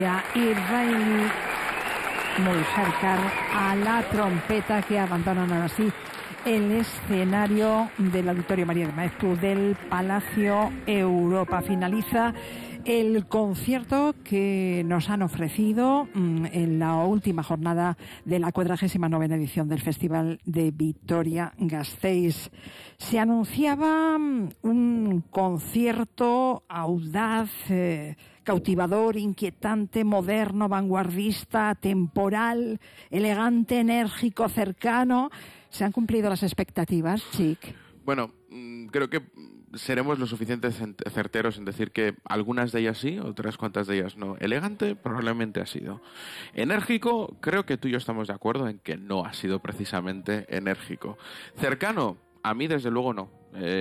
Israeli Muljerkar a la trompeta, que abandonan ahora sí el escenario del Auditorio María de Maeztu del Palacio Europa. Finaliza el concierto que nos han ofrecido en la última jornada de la 49ª edición del Festival de Vitoria-Gasteiz. Se anunciaba un concierto audaz, cautivador, inquietante, moderno, vanguardista, temporal, elegante, enérgico, cercano. ¿Se han cumplido las expectativas, Chic? Bueno, creo que seremos lo suficientemente certeros en decir que algunas de ellas sí, otras cuantas de ellas no. Elegante probablemente ha sido. Enérgico, creo que tú y yo estamos de acuerdo en que no ha sido precisamente enérgico. Cercano, a mí desde luego no.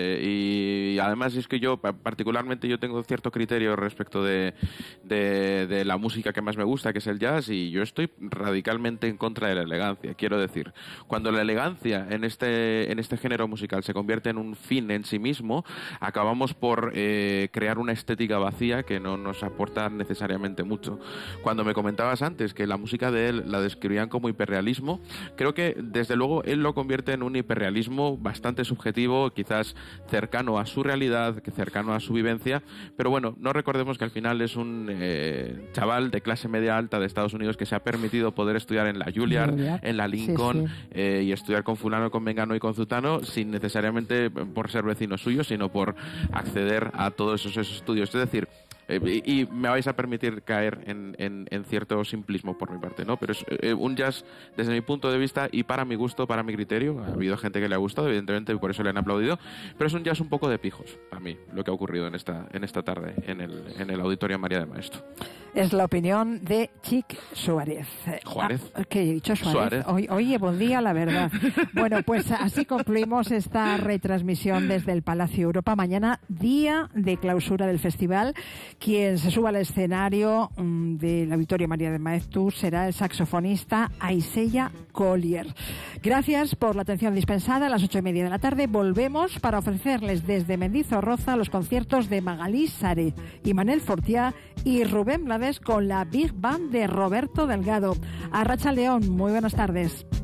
Y además es que yo particularmente tengo cierto criterio respecto de la música que más me gusta, que es el jazz, y yo estoy radicalmente en contra de la elegancia. Quiero decir, cuando la elegancia en este género musical se convierte en un fin en sí mismo, acabamos por crear una estética vacía que no nos aporta necesariamente mucho. Cuando me comentabas antes que la música de él la describían como hiperrealismo, creo que desde luego él lo convierte en un hiperrealismo bastante subjetivo, quizás cercano a su realidad, cercano a su vivencia, pero bueno, no recordemos que al final es un chaval de clase media alta de Estados Unidos que se ha permitido poder estudiar en la Juilliard, en la Lincoln, y estudiar con fulano, con mengano y con zutano, sin necesariamente por ser vecino suyo, sino por acceder a todos esos estudios. Es decir, y me vais a permitir caer en cierto simplismo por mi parte, ¿no? Pero es un jazz, desde mi punto de vista y para mi gusto, para mi criterio, ha habido gente que le ha gustado, evidentemente, y por eso le han aplaudido, pero es un jazz un poco de pijos, para mí, lo que ha ocurrido en esta tarde en el Auditorio María de Maeztu. Es la opinión de Chic Suárez. ¿Juárez? ¿Qué he dicho? Suárez. Hoy buen día, la verdad. Bueno, pues así concluimos esta retransmisión desde el Palacio Europa. Mañana, día de clausura del festival. Quien se suba al escenario del Auditorio María de Maeztu será el saxofonista Aiseya Collier. Gracias por la atención dispensada. A las 8:30 de la tarde volvemos para ofrecerles desde Mendizorroza los conciertos de Magalí Sare y Manel Fortià y Rubén Blades con la Big Band de Roberto Delgado. Arratsaldeon, muy buenas tardes.